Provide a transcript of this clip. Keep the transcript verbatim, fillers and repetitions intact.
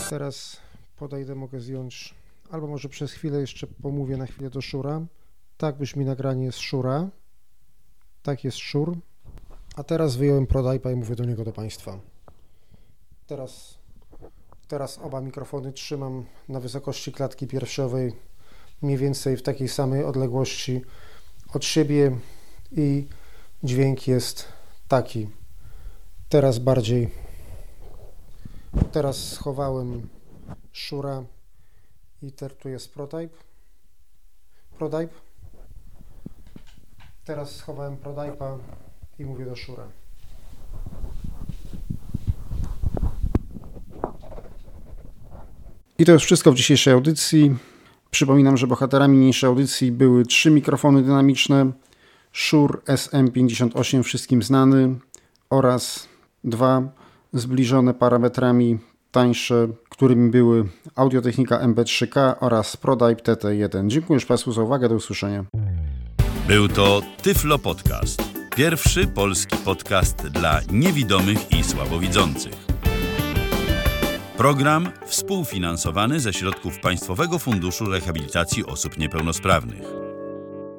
Teraz podejdę, mogę zdjąć, albo może przez chwilę jeszcze pomówię na chwilę do Shure'a. Tak brzmi nagranie z Shure'a. Tak jest Shure. A teraz wyjąłem ProType'a i mówię do niego, do Państwa. Teraz, teraz oba mikrofony trzymam na wysokości klatki piersiowej, mniej więcej w takiej samej odległości od siebie i dźwięk jest taki. Teraz bardziej, teraz schowałem Shure'a i ter, tu jest ProType. ProType. Teraz schowałem ProType'a i mówię do Shure'a. I to już wszystko w dzisiejszej audycji. Przypominam, że bohaterami niniejszej audycji były trzy mikrofony dynamiczne, Shure S M pięćdziesiąt osiem, wszystkim znany, oraz dwa zbliżone parametrami tańsze, którymi były Audio-Technica M B trzy K oraz ProType T T jeden. Dziękuję już Państwu za uwagę, do usłyszenia. Był to Tyflo Podcast. Pierwszy polski podcast dla niewidomych i słabowidzących. Program współfinansowany ze środków Państwowego Funduszu Rehabilitacji Osób Niepełnosprawnych.